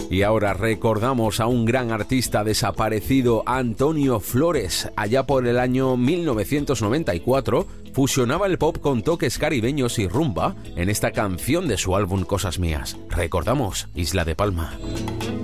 Y ahora recordamos a un gran artista desaparecido, Antonio Flores. Allá por el año 1994, fusionaba el pop con toques caribeños y rumba en esta canción de su álbum Cosas Mías. Recordamos Isla de Palma.